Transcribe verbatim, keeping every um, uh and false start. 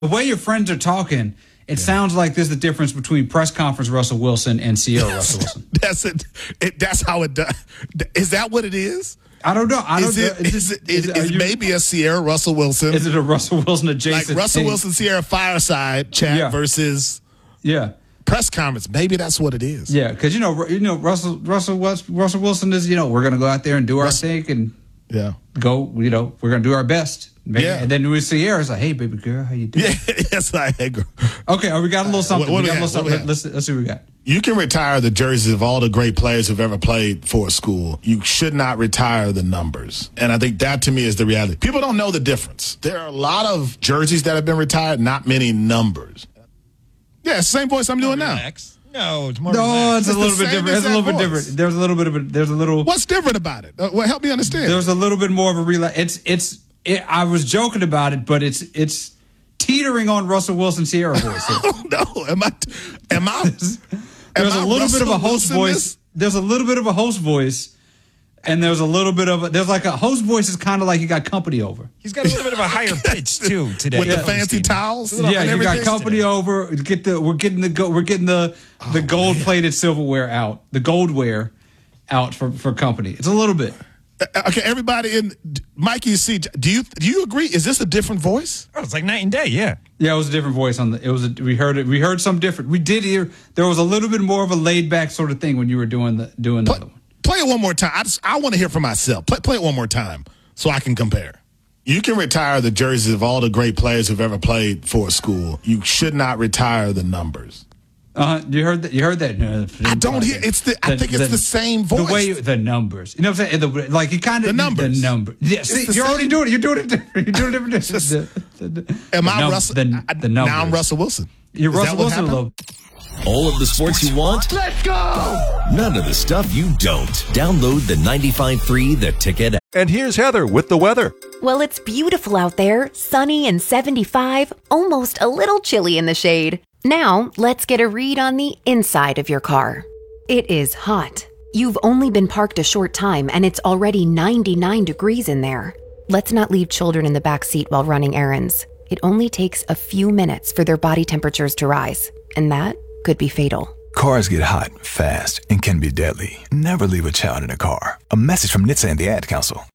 The way your friends are talking, it yeah. sounds like there's the difference between press conference Russell Wilson and Sierra Russell Wilson. That's it. it. That's how it does. Is that what it is? I don't know. I don't is it, know. Is, is it, is, is, is, is you, maybe a Sierra Russell Wilson? Is it a Russell Wilson adjacent? Like Russell thing? Wilson Sierra fireside chat yeah. versus yeah press conference. Maybe that's what it is. Yeah, because you know, you know, Russell Russell Russell Wilson is, you know, we're gonna go out there and do our Russell, thing and yeah, go. You know, we're gonna do our best. Maybe. Yeah. And then with Sierra's like, hey, baby girl, how you doing? Yeah, yes, I hey, girl. Okay, oh, we got a little something. What, what we got we a little something. have? Let's, let's see what we got. You can retire the jerseys of all the great players who've ever played for a school. You should not retire the numbers. And I think that, to me, is the reality. People don't know the difference. There are a lot of jerseys that have been retired, not many numbers. Yeah, it's the same voice I'm doing now. Relax. No, it's more No, relaxed. it's a It's little bit different. It's a little bit voice. different. There's a little bit of a, there's a little. What's different about it? Uh, well, help me understand. There's a little bit more of a relax. It's, it's, it, I was joking about it, but it's, it's teetering on Russell Wilson Sierra voice. Oh, no. Am I, am I, There's am a I little Russell bit of a host Wilson voice. this? There's a little bit of a host voice, and there's a little bit of a, there's like a host voice is kind of like you got company over. He's got a little bit of a higher pitch too today With yeah. the fancy towels. Yeah, you got company today. over. Get the we're getting the go, we're getting the oh, the gold man. plated silverware out, the goldware out for, for company. It's a little bit. Uh, okay, everybody in Mikey C. Do you do you agree? Is this a different voice? Oh, it's like night and day. Yeah. Yeah, it was a different voice on the. It was a, we heard it. We heard some different. We did hear there was a little bit more of a laid back sort of thing when you were doing the doing the play, other one. Play it one more time. I just I want to hear for myself. Play play it one more time so I can compare. You can retire the jerseys of all the great players who've ever played for a school. You should not retire the numbers. Uh, you heard that? You heard that? No, I don't hear. It's the. I the, think it's the, the same voice. The way you, the numbers. You know what I'm saying? The, like you kind of the numbers. The number. Yeah. See, you're same. already doing it. You're doing it different. You're doing it different. the, the, the, Am the I num- Russell? The, the now I'm Russell Wilson. You're Is Russell Wilson. A little. All of the sports you want? Let's go! None of the stuff you don't. Download the ninety-five point three The Ticket. And here's Heather with the weather. Well, it's beautiful out there, sunny and seventy-five, almost a little chilly in the shade. Now, let's get a read on the inside of your car. It is hot. You've only been parked a short time and it's already ninety-nine degrees in there. Let's not leave children in the back seat while running errands. It only takes a few minutes for their body temperatures to rise, and that could be fatal. Cars get hot, fast, and can be deadly. Never leave a child in a car. A message from N H T S A and the Ad Council.